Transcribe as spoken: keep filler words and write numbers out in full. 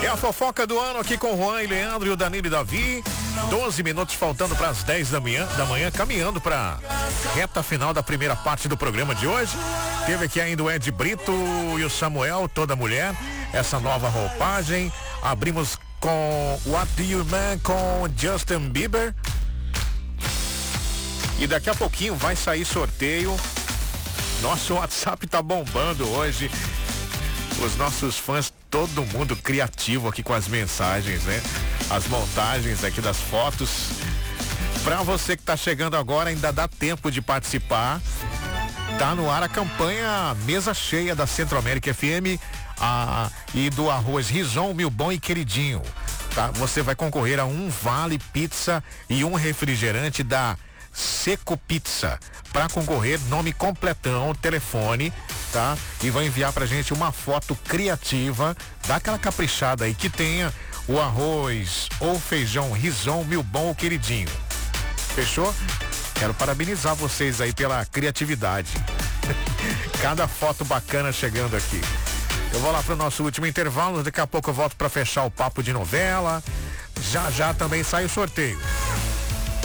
E a fofoca do ano aqui com o Juan e Leandro e o Danilo e Davi. doze minutos faltando para as dez da manhã, da manhã, caminhando para reta final da primeira parte do programa de hoje. Teve aqui ainda o Ed Brito e o Samuel, toda mulher, essa nova roupagem. Abrimos com What Do You Man com Justin Bieber. E daqui a pouquinho vai sair sorteio. Nosso WhatsApp tá bombando hoje. Os nossos fãs, todo mundo criativo aqui com as mensagens, né? As montagens aqui das fotos. Pra você que tá chegando agora, ainda dá tempo de participar. Tá no ar a campanha Mesa Cheia da Centro-América F M a, e do arroz Rison, Milbom e Queridinho. Tá? Você vai concorrer a um vale pizza e um refrigerante da Seco Pizza. Para concorrer, nome completão, telefone, tá? E vai enviar pra gente uma foto criativa, dá aquela caprichada aí, que tenha o arroz ou feijão Rison, Milbom ou Queridinho. Fechou? Quero parabenizar vocês aí pela criatividade. Cada foto bacana chegando aqui. Eu vou lá pro nosso último intervalo, daqui a pouco eu volto para fechar o papo de novela. Já já também sai o sorteio.